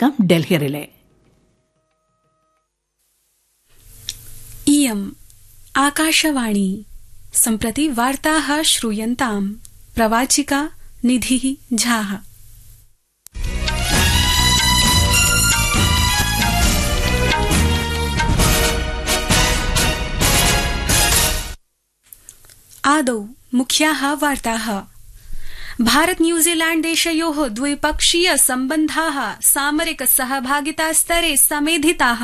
केलकम Delhi relay. इयम् आकाशवाणी सम्प्रति वार्ताः श्रूयन्ताम्। प्रवाचिका निधिः झाः। आदौ मुख्याः वार्ताः। भारत न्यूजीलैंड देशयोः द्विपक्षीय सम्बन्धाः सामरिक सहभागिता स्तरे समेधिताः।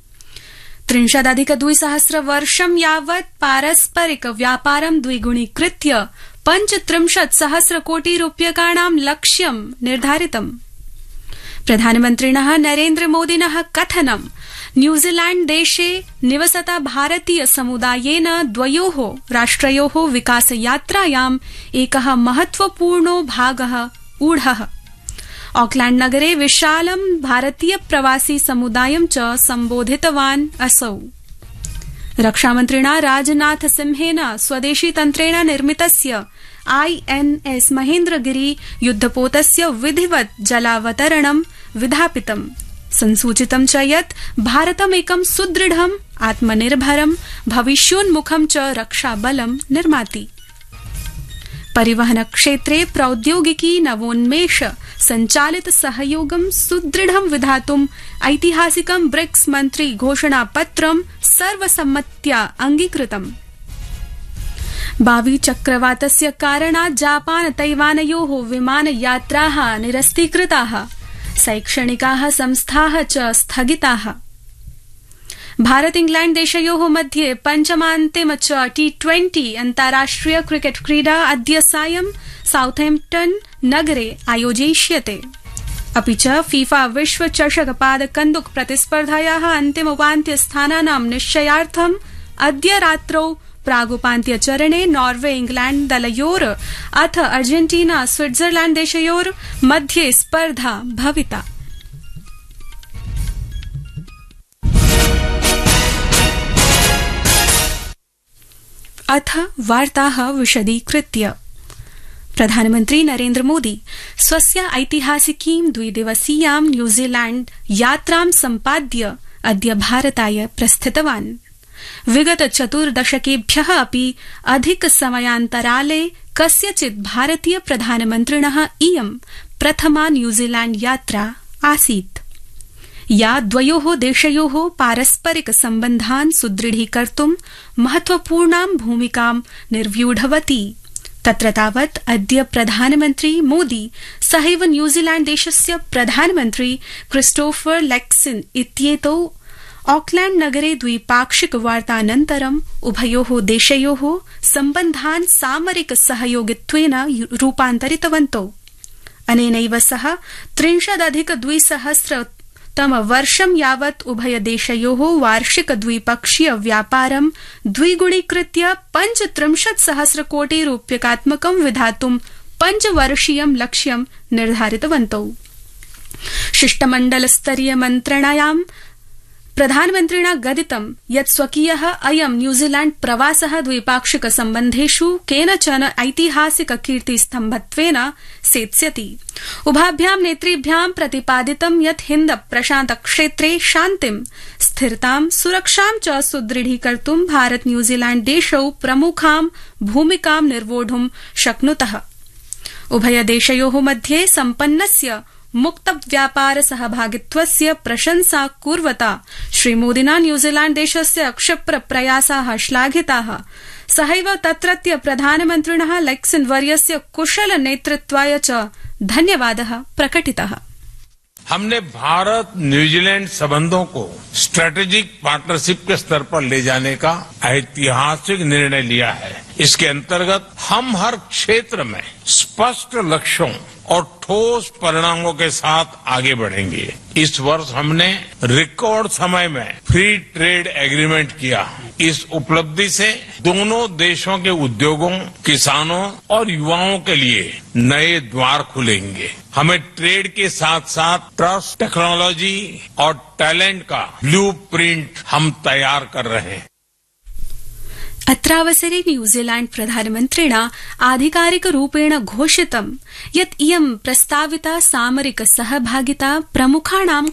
30-200 वर्षं यावत् पारस्परिक व्यापारं द्विगुणीकृत्य 35,000 कोटि रूप्यकाणां लक्ष्यं निर्धारितम्। प्रधानमन्त्रिणः नरेन्द्र मोदिनः कथनं न्यूजीलैंड देशे निवसता भारतीय समुदायेन द्वयोः राष्ट्रयोः विकासयात्रायाम् एकः महत्वपूर्णो भागः ऊढः। ऑकलैंड नगरे विशालं भारतीय प्रवासी समुदायं च सम्बोधितवान् असौ। रक्षामन्त्रिणा राजनाथ सिंहेन स्वदेशी तन्त्रेण निर्मितस्य INS महेन्द्रगिरी युद्धपोतस्य विधिवत् जलावतरणं विधापितम्। संसूचितं च यत् भारतमेकं सुदृढं आत्मनिर्भरं भविष्योन्मुखं च रक्षाबलं निर्माति। परिवहन क्षेत्रे प्रौद्योगिकी नवोन्मेष संचालित सहयोगं सुदृढं विधातुम् ऐतिहासिकं ब्रिक्स मन्त्री घोषणापत्रं सर्वसम्मत्या अंगीकृतम्। बावी चक्रवातस्य कारणात् जापान तैवानयोः विमानयात्राः निरस्तीकृताः। शैक्षणिकाः संस्थाः च स्थगिताः। भारत इंग्लैंड देशयोः मध्ये पञ्चमान्तिम च T20 अन्ताराष्ट्रिय क्रिकेट क्रीडा अद्य सायं साउथैम्प्टन नगरे आयोजयिष्यते। अपि च फीफा विश्व चषक पादकन्दुक प्रतिस्पर्धायाः अन्तिम उपान्त्य स्थानानां निश्चयार्थम् अद्य रात्रौ प्रागुपान्त्य चरणे नॉर्वे इंग्लैंड दलयोर अथ अर्जेन्टीना स्विट्जरलैंड देशयोर मध्ये स्पर्धा भविता। अथ वार्ताः विशदीकृत्य। प्रधानमन्त्री नरेन्द्र मोदी स्वस्य ऐतिहासिकीं द्विदिवसीयां न्यूजीलैंड यात्रां सम्पाद्य अद्य भारताय प्रस्थितवान्। विगत 4 दशकेभ्यः अपि अधिक समयान्तराले कस्यचित् भारतीय प्रधानमन्त्रिणः इयं प्रथमा न्यूजीलैंड यात्रा आसीत्, या द्वयोः देशयोः पारस्परिक सम्बन्धान् सुदृढीकर्तुं महत्वपूर्णां भूमिकां निर्व्यूढवती। तत्र तावत् अद्य प्रधानमन्त्री मोदी सहैव न्यूजीलैंड देशस्य प्रधानमन्त्री क्रिस्टोफर लक्सन इत्येतौ ऑकलैंड नगरे द्विपाक्षिक वार्तानन्तरम् उभयोः देशयोः सम्बन्धान् सामरिक सहयोगित्वेन रूपान्तरितवन्तौ। अनेनैव सह 30-200 वर्षं यावत् उभय देशयोः वार्षिक द्विपक्षीय व्यापारं द्विगुणीकृत्य 35,000 कोटि रूप्यकात्मकं विधातुं 5 वर्षीयं लक्ष्यं निर्धारितवन्तौ। शिष्टमण्डलस्तरीय मन्त्रणायां प्रधानमन्त्रिणा गदितं यत् स्वकीयः अयं न्यूजीलैंड प्रवासः द्विपाक्षिक सम्बन्धेषु केनचन ऐतिहासिक कीर्तिस्तम्भत्वेन सेत्स्यति। उभाभ्यां नेतृभ्यां प्रतिपादितं यत् हिन्द प्रशान्त क्षेत्रे शान्तिं, स्थिरतां, सुरक्षां च सुदृढीकर्तुं भारत न्यूजीलैंड देशौ प्रमुखां भूमिकां निर्वोढुं शक्नुतः। उभय देशयोः मध्ये सम्पन्नस्य मुक्त व्यापार सहभागित्वस्य प्रशंसा कुर्वता श्रीमोदिना न्यूजीलैंड देशस्य क्षिप्र प्रयासाः श्लाघिताः। सहैव तत्रत्य प्रधानमन्त्रिणः लक्सन वर्यस्य कुशल नेतृत्वाय च धन्यवादः प्रकटितः। हमने भारत न्यूजीलैंड संबंधों को स्ट्रेटेजिक पार्टनरशिप के स्तर पर ले जाने का ऐतिहासिक निर्णय लिया है। इसके अंतर्गत हम हर क्षेत्र में स्पष्ट लक्ष्यों और ठोस परिणामों के साथ आगे बढ़ेंगे। इस वर्ष हमने रिकॉर्ड समय में फ्री ट्रेड एग्रीमेंट किया। इस उपलब्धि से दोनों देशों के उद्योगों, किसानों और युवाओं के लिए नए द्वार खुलेंगे। हमें ट्रेड के साथ साथ ट्रस्ट, टेक्नोलॉजी और टैलेंट का ब्लूप्रिंट हम तैयार कर रहे हैं। अत्रावसरे न्यूजीलैंड प्रधानमन्त्रिणा आधिकारिकरूपेण घोषितं यत् इयं प्रस्ताविता सामरिक सहभागिता प्रमुखाणां